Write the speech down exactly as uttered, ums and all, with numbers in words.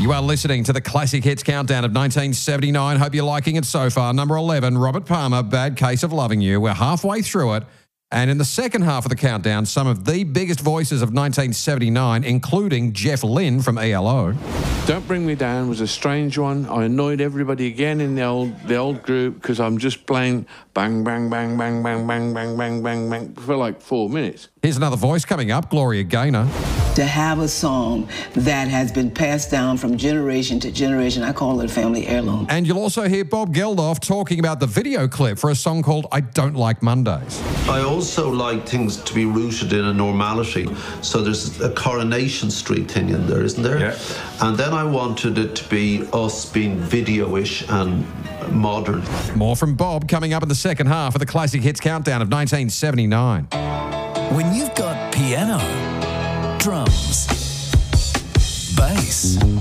You are listening to the Classic Hits Countdown of nineteen seventy-nine. Hope you're liking it so far. Number eleven, Robert Palmer, Bad Case of Loving You. We're halfway through it. And in the second half of the countdown, some of the biggest voices of nineteen seventy-nine, including Jeff Lynne from E L O. Don't Bring Me Down was a strange one. I annoyed everybody again in the old the old group because I'm just playing bang, bang, bang, bang, bang, bang, bang, bang, bang, bang for like four minutes. Here's another voice coming up, Gloria Gaynor. To have a song that has been passed down from generation to generation, I call it a family heirloom. And you'll also hear Bob Geldof talking about the video clip for a song called I Don't Like Mondays. I also like things to be rooted in a normality. So there's a Coronation Street thing in there, isn't there? Yeah. And then I wanted it to be us being video-ish and modern. More from Bob coming up in the second half of the Classic Hits Countdown of nineteen seventy-nine. When you've got piano, drums, bass,